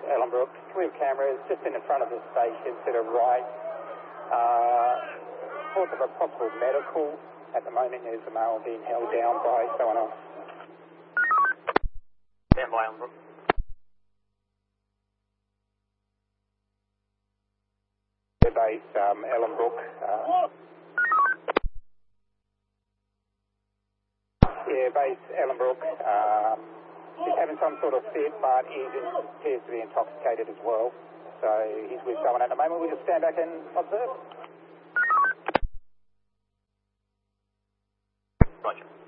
Ellenbrook. We have cameras just in front of the station to the right. Reports of a possible medical. At the moment, there's a male being held down by someone else. Stand by, Ellenbrook. Base Ellenbrook. Base Ellenbrook. He's having some sort of fit, but he appears to be intoxicated as well. So he's with someone at the moment. We'll just stand back and observe. Roger.